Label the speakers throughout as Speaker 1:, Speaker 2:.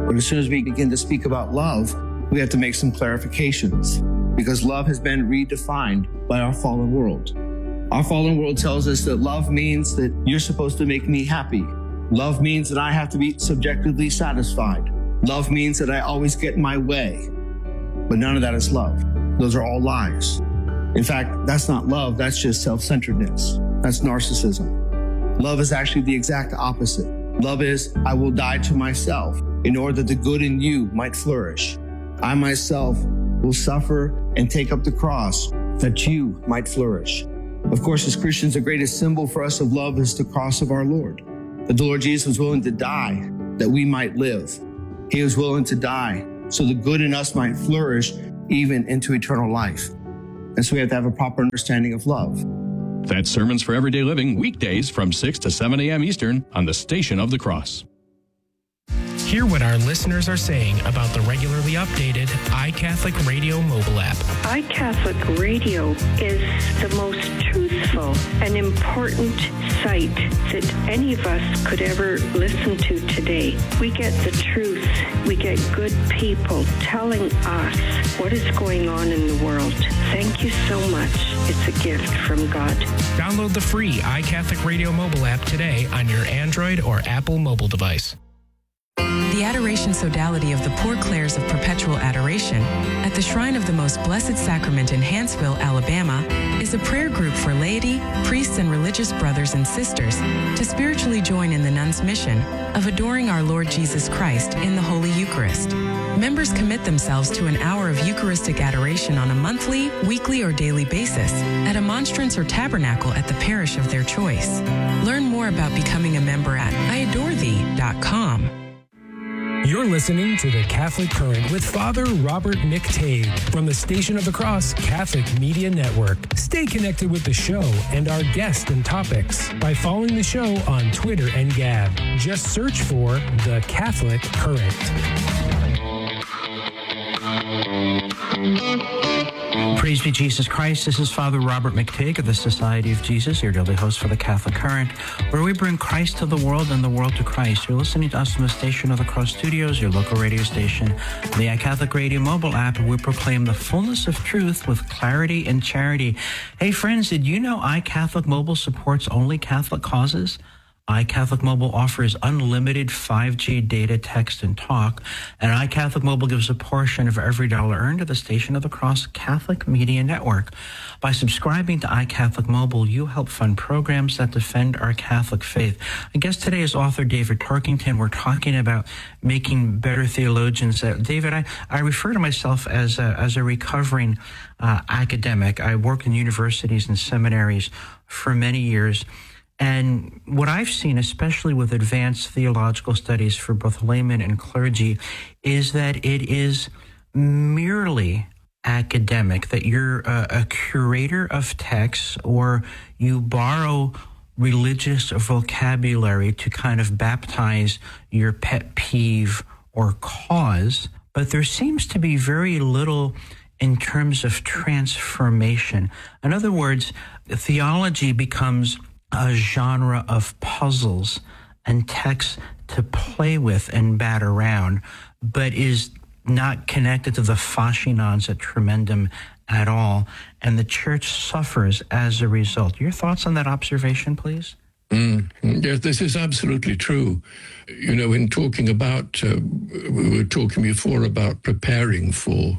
Speaker 1: But as soon as we begin to speak about love, we have to make some clarifications because love has been redefined by our fallen world. Our fallen world tells us that love means that you're supposed to make me happy. Love means that I have to be subjectively satisfied. Love means that I always get my way. But none of that is love. Those are all lies. In fact, that's not love. That's just self-centeredness. That's narcissism. Love is actually the exact opposite. Love is, I will die to myself in order that the good in you might flourish. I myself will suffer and take up the cross that you might flourish. Of course, as Christians, the greatest symbol for us of love is the cross of our Lord. That the Lord Jesus was willing to die that we might live. He was willing to die so the good in us might flourish even into eternal life. And so we have to have a proper understanding of love.
Speaker 2: That's Sermons for Everyday Living, weekdays from 6 to 7 a.m. Eastern on the Station of the Cross.
Speaker 3: Hear what our listeners are saying about the regularly updated iCatholic Radio mobile app.
Speaker 4: iCatholic Radio is the most truthful and important site that any of us could ever listen to today. We get the truth. We get good people telling us what is going on in the world. Thank you so much. It's a gift from God.
Speaker 3: Download the free iCatholic Radio mobile app today on your Android or Apple mobile device.
Speaker 5: The Adoration Sodality of the Poor Clares of Perpetual Adoration at the Shrine of the Most Blessed Sacrament in Hanceville, Alabama, is a prayer group for laity, priests, and religious brothers and sisters to spiritually join in the nuns' mission of adoring our Lord Jesus Christ in the Holy Eucharist. Members commit themselves to an hour of Eucharistic adoration on a monthly, weekly, or daily basis at a monstrance or tabernacle at the parish of their choice. Learn more about becoming a member at iadorethee.com.
Speaker 3: You're listening to The Catholic Current with Father Robert McTague from the Station of the Cross Catholic Media Network. Stay connected with the show and our guests and topics by following the show on Twitter and Gab. Just search for The Catholic Current.
Speaker 6: Praise be Jesus Christ. This is Father Robert McTague of the Society of Jesus, your daily host for the Catholic Current, where we bring Christ to the world and the world to Christ. You're listening to us from the Station of the Cross Studios, your local radio station, the iCatholic Radio mobile app, where we proclaim the fullness of truth with clarity and charity. Hey, friends, did you know iCatholic Mobile supports only Catholic causes? iCatholic Mobile offers unlimited 5G data, text, and talk, and iCatholic Mobile gives a portion of every dollar earned to the Station of the Cross Catholic Media Network. By subscribing to iCatholic Mobile, you help fund programs that defend our Catholic faith. I guess today is author David Tarkington. We're talking about making better theologians. David, I refer to myself as a recovering academic. I worked in universities and seminaries for many years. And what I've seen, especially with advanced theological studies for both laymen and clergy, is that it is merely academic, that you're a curator of texts or you borrow religious vocabulary to kind of baptize your pet peeve or cause. But there seems to be very little in terms of transformation. In other words, theology becomes a genre of puzzles and texts to play with and bat around, but is not connected to the fascinans et tremendum at all, and the church suffers as a result. Your thoughts on that observation, please?
Speaker 7: Yes, this is absolutely true. You know, in talking about, we were talking before about preparing for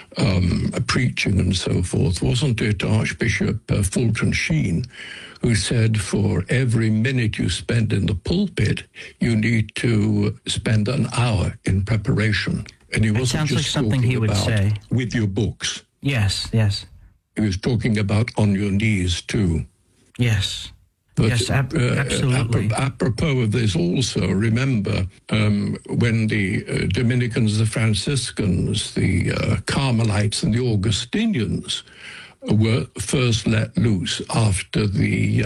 Speaker 7: preaching and so forth. Wasn't it Archbishop Fulton Sheen who said for every minute you spend in the pulpit, you need to spend an hour in preparation? And he wasn't just like something he would say with your books.
Speaker 6: Yes, yes.
Speaker 7: He was talking about on your knees too.
Speaker 6: Yes.
Speaker 7: But,
Speaker 6: yes, absolutely.
Speaker 7: Apropos of this also, remember when the Dominicans, the Franciscans, the Carmelites and the Augustinians were first let loose after the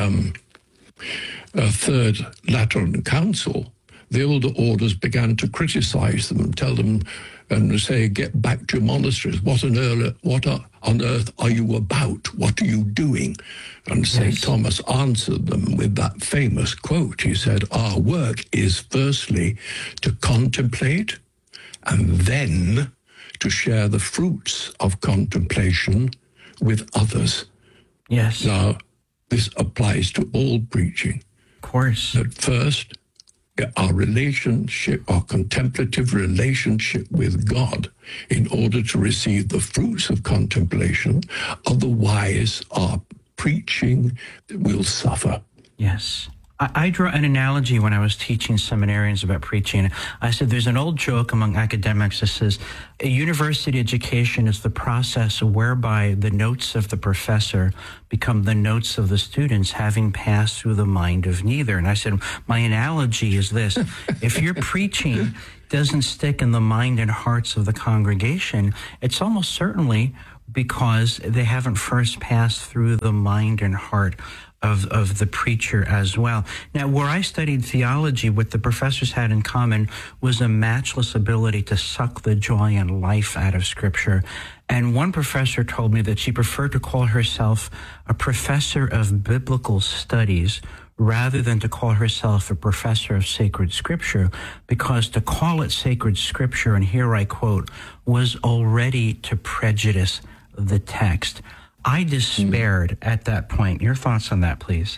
Speaker 7: Third Lateran Council, the older orders began to criticize them and tell them and say, get back to your monasteries. What on earth are you about? What are you doing? And St. Thomas answered them with that famous quote. He said, our work is firstly to contemplate and then to share the fruits of contemplation with others.
Speaker 6: Yes.
Speaker 7: Now, this applies to all preaching.
Speaker 6: Of course.
Speaker 7: At first, our relationship, our contemplative relationship with God, in order to receive the fruits of contemplation. Otherwise, our preaching will suffer.
Speaker 6: Yes. I draw an analogy when I was teaching seminarians about preaching. I said there's an old joke among academics that says a university education is the process whereby the notes of the professor become the notes of the students, having passed through the mind of neither. And I said, my analogy is this. If your preaching doesn't stick in the mind and hearts of the congregation, it's almost certainly because they haven't first passed through the mind and heart of the preacher as well. Now, where I studied theology, what the professors had in common was a matchless ability to suck the joy and life out of Scripture. And one professor told me that she preferred to call herself a professor of biblical studies rather than to call herself a professor of sacred Scripture, because to call it sacred Scripture, and here I quote, was already to prejudice the text. I despaired at that point. Your thoughts on that, please?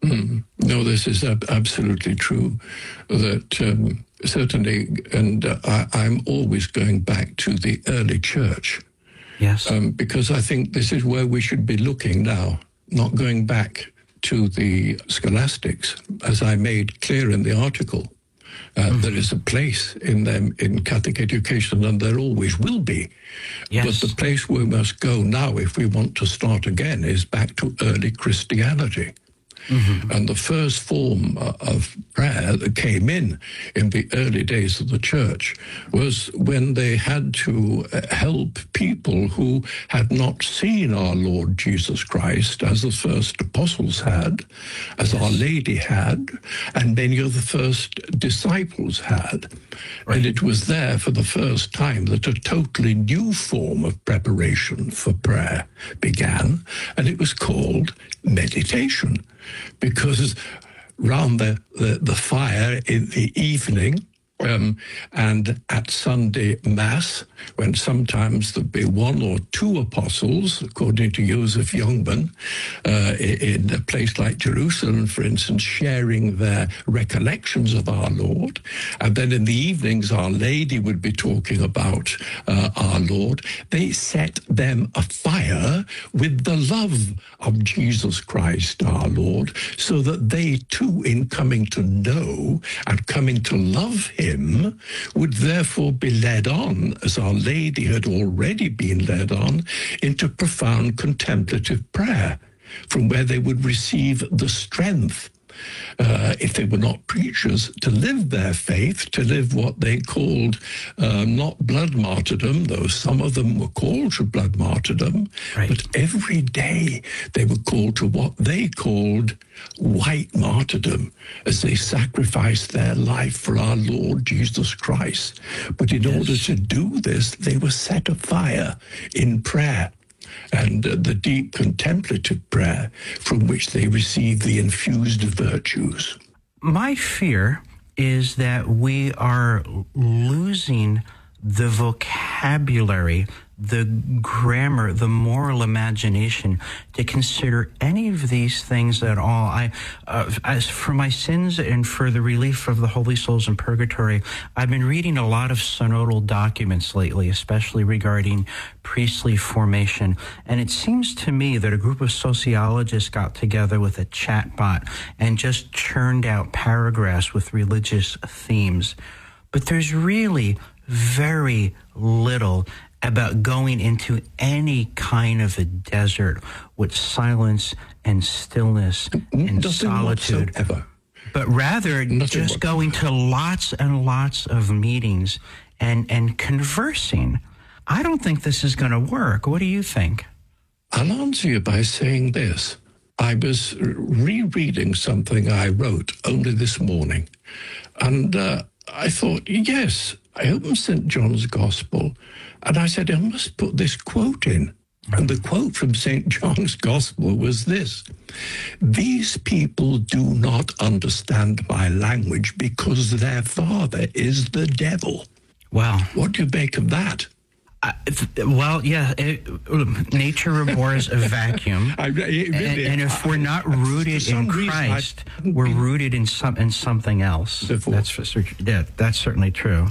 Speaker 7: No, this is absolutely true. That certainly, and I'm always going back to the early church.
Speaker 6: Yes.
Speaker 7: Because I think this is where we should be looking now, not going back to the scholastics, as I made clear in the article. There is a place in them in Catholic education, and there always will be.
Speaker 6: Yes.
Speaker 7: But the place we must go now, if we want to start again, is back to early Christianity. Mm-hmm. And the first form of prayer that came in the early days of the church was when they had to help people who had not seen our Lord Jesus Christ, as the first apostles had, as Our Lady had, and many of the first disciples had. Right. And it was there for the first time that a totally new form of preparation for prayer began, and it was called meditation. Because round the fire in the evening and at Sunday Mass, when sometimes there'd be one or two apostles, according to Joseph Youngman, in a place like Jerusalem, for instance, sharing their recollections of our Lord. And then in the evenings, Our Lady would be talking about our Lord. They set them afire with the love of Jesus Christ, our Lord, so that they too, in coming to know and coming to love him, would therefore be led on, as Our Lady had already been led on, into profound contemplative prayer, from where they would receive the strength, if they were not preachers, to live their faith, to live what they called not blood martyrdom, though some of them were called to blood martyrdom, right. But every day they were called to what they called white martyrdom, as they sacrificed their life for our Lord Jesus Christ. But in order to do this, they were set afire in prayer. And the deep contemplative prayer from which they receive the infused virtues.
Speaker 6: My fear is that we are losing the vocabulary, the grammar, the moral imagination to consider any of these things at all. As for my sins and for the relief of the holy souls in purgatory, I've been reading a lot of synodal documents lately, especially regarding priestly formation. And it seems to me that a group of sociologists got together with a chatbot and just churned out paragraphs with religious themes. But there's really very little about going into any kind of a desert with silence and stillness and solitude.
Speaker 7: Whatsoever.
Speaker 6: But rather just going to lots and lots of meetings and conversing. I don't think this is going to work. What do you think?
Speaker 7: I'll answer you by saying this. I was rereading something I wrote only this morning, and I thought, yes, I opened St. John's Gospel, and I said, I must put this quote in. And the quote from St. John's Gospel was this: "These people do not understand my language because their father is the devil."
Speaker 6: Wow.
Speaker 7: What do you make of that?
Speaker 6: Nature abhors a vacuum, and if we're not rooted in Christ, we're rooted in something else. That's certainly true.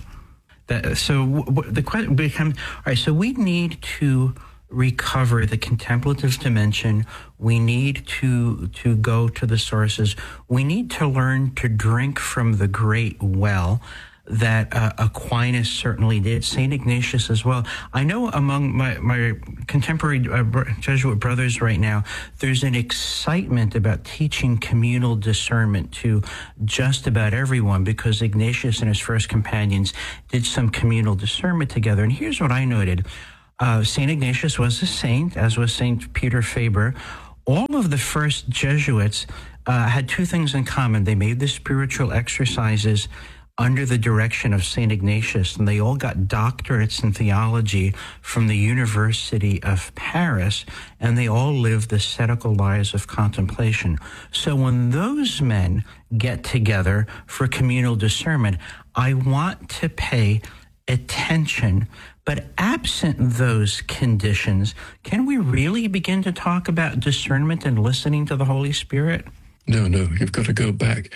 Speaker 6: The question becomes: all right, so we need to recover the contemplative dimension. We need to go to the sources. We need to learn to drink from the great well that Aquinas certainly did, St. Ignatius as well. I know among my contemporary Jesuit brothers right now, there's an excitement about teaching communal discernment to just about everyone, because Ignatius and his first companions did some communal discernment together. And here's what I noted. St. Ignatius was a saint, as was St. Peter Faber. All of the first Jesuits had two things in common. They made the spiritual exercises under the direction of St. Ignatius, and they all got doctorates in theology from the University of Paris, and they all lived ascetical lives of contemplation. So when those men get together for communal discernment, I want to pay attention. But absent those conditions, can we really begin to talk about discernment and listening to the Holy Spirit?
Speaker 7: No, you've got to go back.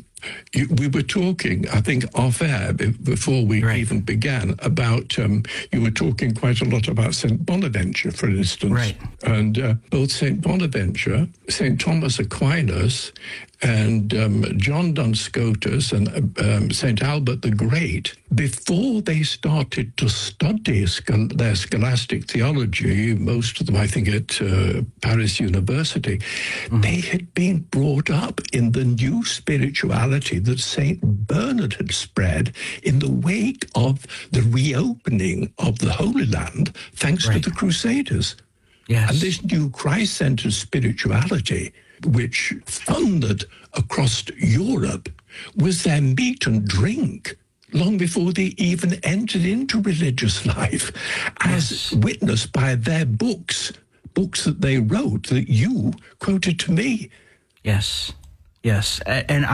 Speaker 7: We were talking, I think, off-air before we even began about, you were talking quite a lot about St. Bonaventure, for instance.
Speaker 6: Right.
Speaker 7: And both St. Bonaventure, St. Thomas Aquinas, and John Duns Scotus and St. Albert the Great, before they started to study their scholastic theology, most of them, I think, at Paris University, they had been brought up in the new spirituality that St. Bernard had spread in the wake of the reopening of the Holy Land, thanks to the Crusaders.
Speaker 6: Yes.
Speaker 7: And this new Christ-centered spirituality, which thundered across Europe, was their meat and drink long before they even entered into religious life, as witnessed by their books that they wrote that you quoted to me.
Speaker 6: Yes. And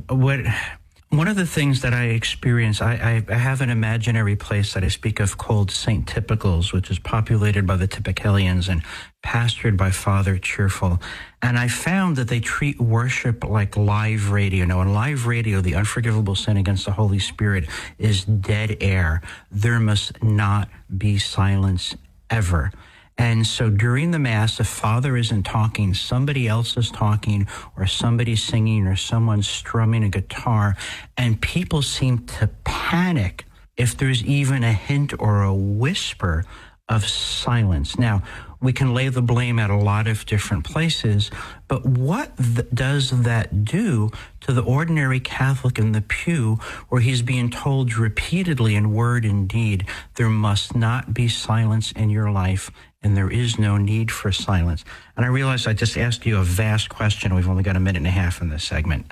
Speaker 6: one of the things that I experience, I have an imaginary place that I speak of called St. Typicals, which is populated by the Typicalians and pastored by Father Cheerful. And I found that they treat worship like live radio. Now, in live radio, the unforgivable sin against the Holy Spirit is dead air. There must not be silence ever. And so during the Mass, if Father isn't talking, somebody else is talking, or somebody's singing, or someone's strumming a guitar, and people seem to panic if there's even a hint or a whisper of silence. Now, we can lay the blame at a lot of different places, but what does that do to the ordinary Catholic in the pew, where he's being told repeatedly in word and deed, there must not be silence in your life, and there is no need for silence? And I realize I just asked you a vast question. We've only got a minute and a half in this segment.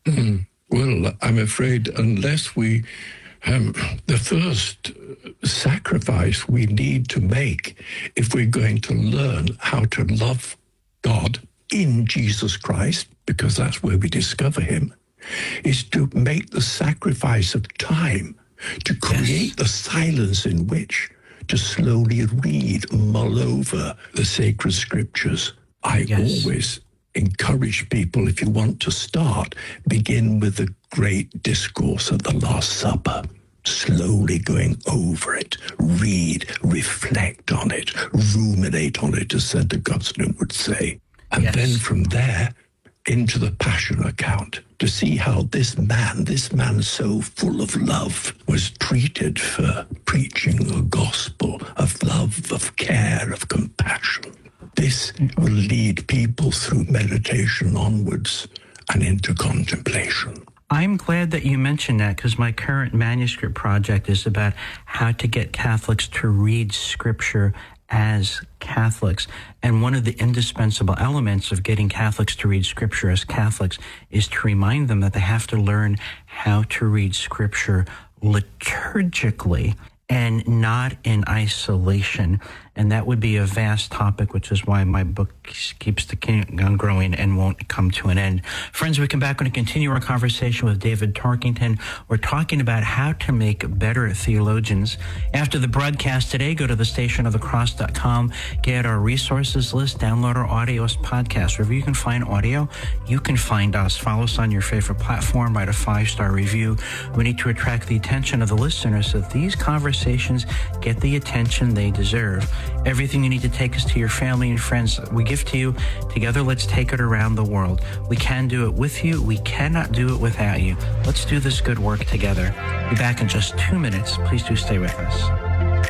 Speaker 7: Well, I'm afraid unless we... the first sacrifice we need to make if we're going to learn how to love God in Jesus Christ, because that's where we discover him, is to make the sacrifice of time, to create the silence in which to slowly read, mull over the sacred scriptures. I always encourage people, if you want to start, begin with the great discourse at the Last Supper. Slowly going over it, read, reflect on it, ruminate on it, as St. Augustine would say. And then from there, into the Passion account, to see how this man so full of love, was treated for preaching a gospel of love, of care, of compassion. This will lead people through meditation onwards and into contemplation.
Speaker 6: I'm glad that you mentioned that, because my current manuscript project is about how to get Catholics to read Scripture as Catholics. And one of the indispensable elements of getting Catholics to read Scripture as Catholics is to remind them that they have to learn how to read Scripture liturgically. and not in isolation. And that would be a vast topic, which is why my book keeps on growing and won't come to an end. Friends, we come back and continue our conversation with David Tarkington. We're talking about how to make better theologians. After the broadcast today, go to thestationofthecross.com, get our resources list, download our audio podcast. Wherever you can find audio, you can find us. Follow us on your favorite platform, write a 5-star review. We need to attract the attention of the listeners so that these conversations get the attention they deserve. Everything you need to take us to your family and friends, we give to you. Together, let's take it around the world. We can do it with you. We cannot do it without you. Let's do this good work together. Be back in just 2 minutes. Please do stay with us.